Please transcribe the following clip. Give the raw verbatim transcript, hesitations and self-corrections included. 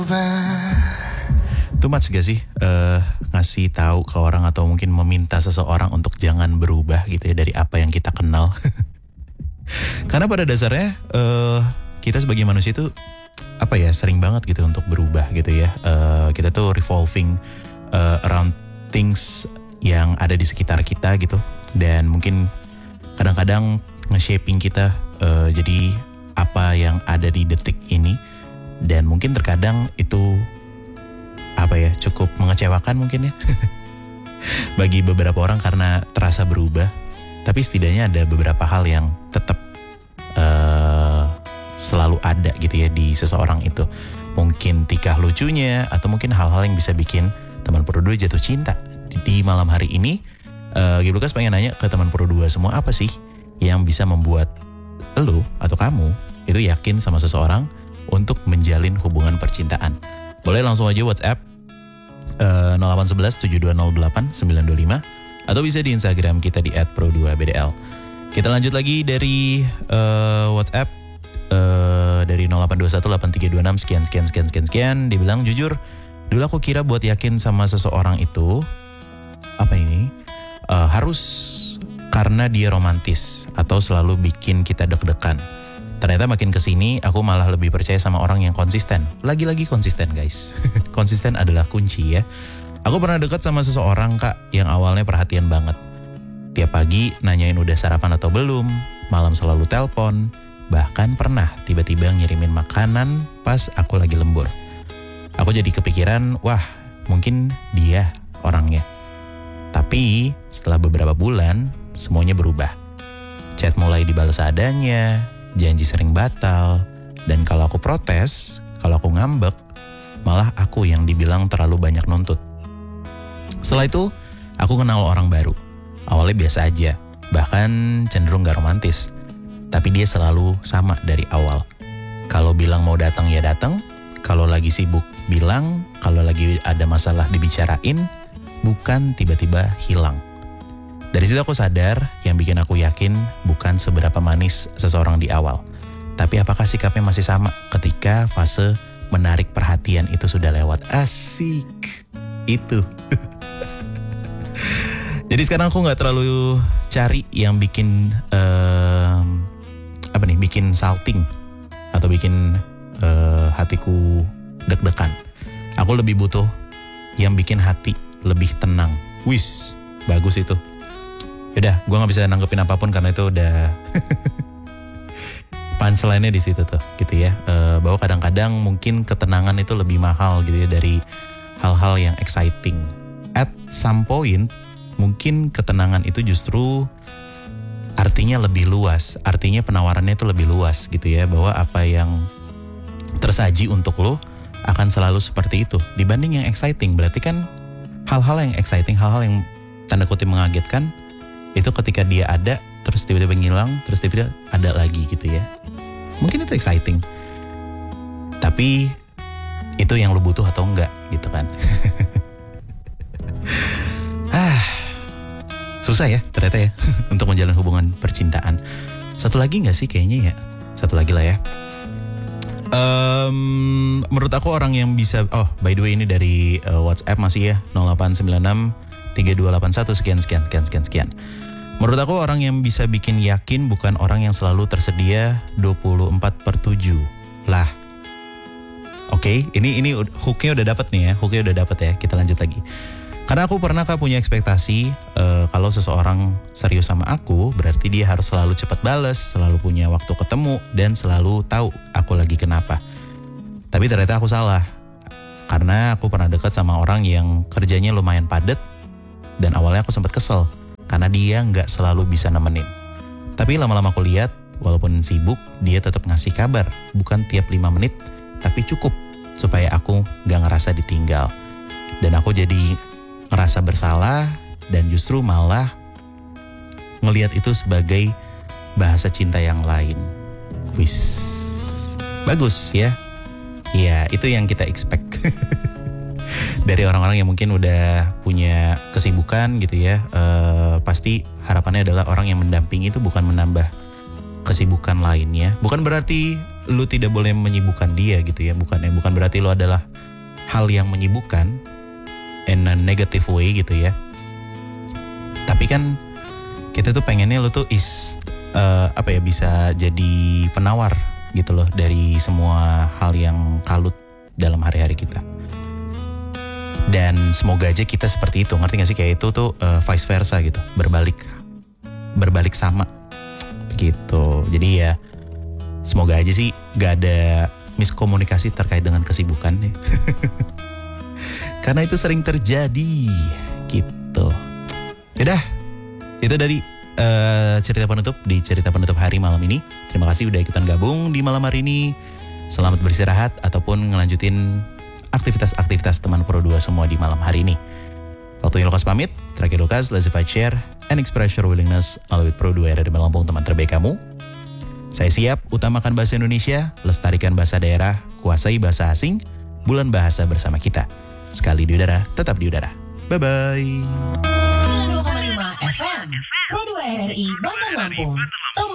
Too much gak sih uh, ngasih tahu ke orang atau mungkin meminta seseorang untuk jangan berubah gitu ya dari apa yang kita kenal. Karena pada dasarnya uh, kita sebagai manusia itu apa ya sering banget gitu untuk berubah gitu ya. Uh, kita tuh revolving uh, around things yang ada di sekitar kita gitu. Dan mungkin kadang-kadang nge-shaping kita uh, jadi apa yang ada di detik ini. Dan mungkin terkadang itu apa ya cukup mengecewakan mungkin ya bagi beberapa orang karena terasa berubah. Tapi setidaknya ada beberapa hal yang tetap uh, selalu ada gitu ya di seseorang itu. Mungkin tingkah lucunya atau mungkin hal-hal yang bisa bikin teman Pro dua jatuh cinta. Di, di malam hari ini uh, Giblukas pengen nanya ke teman Pro dua semua, apa sih yang bisa membuat lo atau kamu itu yakin sama seseorang untuk menjalin hubungan percintaan. Boleh langsung aja WhatsApp uh, nol delapan satu satu tujuh dua nol delapan sembilan dua lima atau bisa di Instagram kita di et pro dua b d l. Kita lanjut lagi dari uh, WhatsApp uh, dari nol delapan dua satu delapan tiga dua enam sekian sekian sekian sekian sekian. Dibilang jujur, dulu aku kira buat yakin sama seseorang itu apa ini uh, harus karena dia romantis atau selalu bikin kita deg-degan. Ternyata makin kesini aku malah lebih percaya sama orang yang konsisten. Lagi-lagi konsisten guys. Konsisten adalah kunci ya. Aku pernah dekat sama seseorang kak yang awalnya perhatian banget. Tiap pagi nanyain udah sarapan atau belum. Malam selalu telpon. Bahkan pernah tiba-tiba ngirimin makanan pas aku lagi lembur. Aku jadi kepikiran, wah mungkin dia orangnya. Tapi setelah beberapa bulan semuanya berubah. Chat mulai dibalas adanya. Janji sering batal, dan kalau aku protes, kalau aku ngambek, malah aku yang dibilang terlalu banyak nuntut. Setelah itu, aku kenal orang baru. Awalnya biasa aja, bahkan cenderung gak romantis. Tapi dia selalu sama dari awal. Kalau bilang mau datang ya datang, kalau lagi sibuk bilang, kalau lagi ada masalah dibicarain, bukan tiba-tiba hilang. Dari situ aku sadar yang bikin aku yakin bukan seberapa manis seseorang di awal. Tapi apakah sikapnya masih sama ketika fase menarik perhatian itu sudah lewat. Asik. Itu. Jadi sekarang aku gak terlalu cari yang bikin um, apa nih, bikin salting atau bikin uh, hatiku deg-degan. Aku lebih butuh yang bikin hati lebih tenang. Wis, bagus itu. Yaudah, gue nggak bisa nanggepin apapun karena itu udah punchline-nya di situ tuh, gitu ya. E, bahwa kadang-kadang mungkin ketenangan itu lebih mahal gitu ya dari hal-hal yang exciting. At some point, mungkin ketenangan itu justru artinya lebih luas, artinya penawarannya itu lebih luas gitu ya. Bahwa apa yang tersaji untuk lo akan selalu seperti itu dibanding yang exciting. Berarti kan hal-hal yang exciting, hal-hal yang tanda kutip mengagetkan itu ketika dia ada, terus tiba-tiba ngilang, terus tiba-tiba ada lagi gitu ya. Mungkin itu exciting. Tapi itu yang lu butuh atau enggak gitu kan. ah, Susah ya ternyata ya untuk menjalin hubungan percintaan. Satu lagi gak sih kayaknya ya? Satu lagi lah ya. Um, menurut aku orang yang bisa, oh by the way ini dari uh, WhatsApp masih ya, nol delapan sembilan enam tiga dua delapan satu sekian sekian sekian sekian sekian. Menurut aku orang yang bisa bikin yakin bukan orang yang selalu tersedia dua puluh empat per tujuh. Lah. Oke, okay, ini ini hooknya udah dapet nih ya. Hooknya udah dapet ya. Kita lanjut lagi. Karena aku pernah kak punya ekspektasi uh, kalau seseorang serius sama aku, berarti dia harus selalu cepat balas, selalu punya waktu ketemu, dan selalu tahu aku lagi kenapa. Tapi ternyata aku salah. Karena aku pernah dekat sama orang yang kerjanya lumayan padat, dan awalnya aku sempat kesel karena dia nggak selalu bisa nemenin. Tapi lama-lama aku lihat, walaupun sibuk, dia tetap ngasih kabar. Bukan tiap lima menit, tapi cukup supaya aku nggak ngerasa ditinggal. Dan aku jadi ngerasa bersalah dan justru malah ngelihat itu sebagai bahasa cinta yang lain. Wis, bagus ya. Ya, itu yang kita expect. Dari orang-orang yang mungkin udah punya kesibukan gitu ya, uh, pasti harapannya adalah orang yang mendampingi itu bukan menambah kesibukan lainnya. Bukan berarti lu tidak boleh menyibukkan dia gitu ya. Bukan bukan berarti lu adalah hal yang menyibukkan in a negative way gitu ya. Tapi kan kita tuh pengennya lu tuh is uh, apa ya, bisa jadi penawar gitu loh dari semua hal yang kalut dalam hari-hari kita. Dan semoga aja kita seperti itu, ngerti gak sih, kayak itu tuh uh, vice versa gitu, berbalik berbalik sama gitu. Jadi ya semoga aja sih gak ada miskomunikasi terkait dengan kesibukan ya. Karena itu sering terjadi gitu. Yaudah, itu dari uh, cerita penutup di cerita penutup hari malam ini. Terima kasih udah ikutan gabung di malam hari ini. Selamat beristirahat ataupun ngelanjutin aktivitas-aktivitas teman Pro dua semua di malam hari ini. Waktunya Lukas pamit. Terakhir Lukas, let's fight, share, and express your willingness. All with Pro dua R di Lampung, teman terbaik kamu. Saya siap, utamakan bahasa Indonesia, lestarikan bahasa daerah, kuasai bahasa asing, bulan bahasa bersama kita. Sekali di udara, tetap di udara. Bye-bye. sembilan puluh dua koma lima F M Pro dua R R I Bandar Lampung.